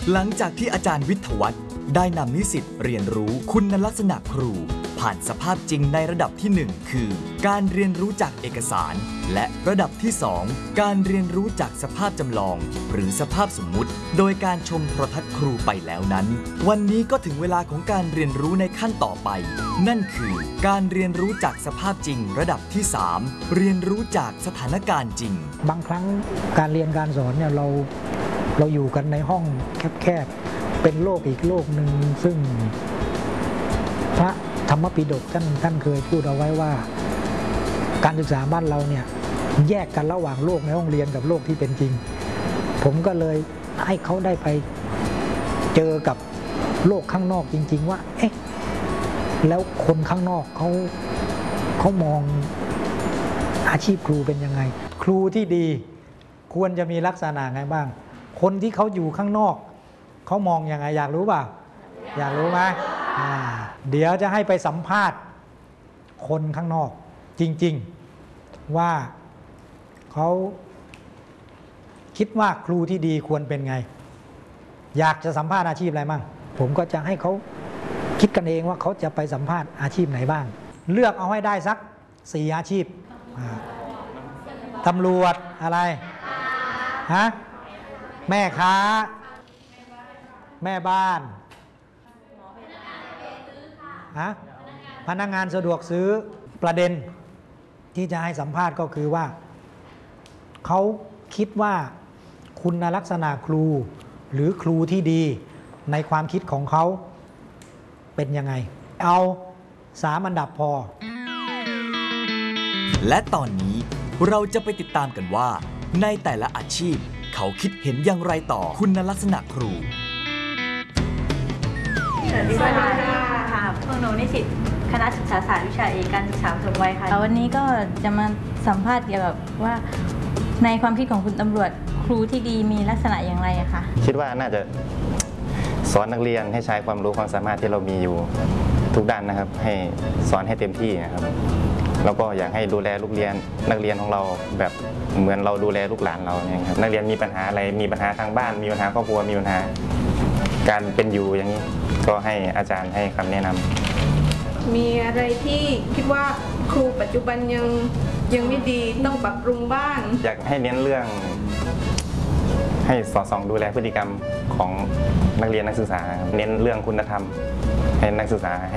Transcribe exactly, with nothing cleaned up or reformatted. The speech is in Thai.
หลังจากที่อาจารย์วิทยวัฒน์ได้นำนิสิตเรียนรู้คุณลักษณะครูผ่านสภาพจริงในระดับที่หนึ่งคือการเรียนรู้จากเอกสารและระดับที่สองการเรียนรู้จากสภาพจำลองหรือสภาพสมมุติโดยการชมโทรทัศน์ครูไปแล้วนั้นวันนี้ก็ถึงเวลาของการเรียนรู้ในขั้นต่อไปนั่นคือการเรียนรู้จากสภาพจริงระดับที่สามเรียนรู้จากสถานการณ์จริงบางครั้งการเรียนการสอนเนี่ยเราเราอยู่กันในห้องแคบๆเป็นโลกอีกโลกหนึ่งซึ่งพระธรรมปิฎกท่านท่านเคยพูดเอาไว้ว่าการศึกษาบ้านเราเนี่ยแยกกันระหว่างโลกในห้องเรียนกับโลกที่เป็นจริงผมก็เลยให้เขาได้ไปเจอกับโลกข้างนอกจริงๆว่าเอ๊ะแล้วคนข้างนอกเขาเขามองอาชีพครูเป็นยังไงครูที่ดีควรจะมีลักษณะไงบ้างคนที่เขาอยู่ข้างนอกเขามองยังไงอยากรู้ป่ะอยากรู้ไหมเดี๋ยวจะให้ไปสัมภาษณ์คนข้างนอกจริงๆว่าเขาคิดว่าครูที่ดีควรเป็นไงอยากจะสัมภาษณ์อาชีพอะไรบ้างผมก็จะให้เขาคิดกันเองว่าเขาจะไปสัมภาษณ์อาชีพไหนบ้างเลือกเอาให้ได้สักสี่อาชีพตำรวจอะไรฮะแม่ค้าแม่บ้านฮะพนักงานสะดวกซื้อประเด็นที่จะให้สัมภาษณ์ก็คือว่าเขาคิดว่าคุณลักษณะครูหรือครูที่ดีในความคิดของเขาเป็นยังไงเอาสามอันดับพอและตอนนี้เราจะไปติดตามกันว่าในแต่ละอาชีพเขาคิดเห็นอย่างไรต่อคุณลักษณะครูสวัสดีค่ะพวกหนูนิสิตคณะศึกษาศาสตร์วิชาเอกการศึกษาปฐมวัยค่ะวันนี้ก็จะมาสัมภาษณ์เกี่ยวกับว่าในความคิดของคุณตำรวจครูที่ดีมีลักษณะอย่างไรอะคะคิดว่าน่าจะสอนนักเรียนให้ใช้ความรู้ความสามารถที่เรามีอยู่ทุกด้านนะครับให้สอนให้เต็มที่นะครับแล้วก็อยากให้ดูแลลูกเรียนนักเรียนของเราแบบเหมือนเราดูแลลูกหลานเราเนี่ยครับนักเรียนมีปัญหาอะไรมีปัญหาทางบ้านมีปัญหาครอบครัวมีปัญหาการเป็นอยู่อย่างนี้ก็ให้อาจารย์ให้คำแนะนำมีอะไรที่คิดว่าครูปัจจุบันยังยังไม่ดีต้องปรับปรุงบ้างอยากให้เน้นเรื่องให้สอดส่องดูแลพฤติกรรมของนักเรียนนักศึกษาเน้นเรื่องคุณธรรมให้นักศึกษา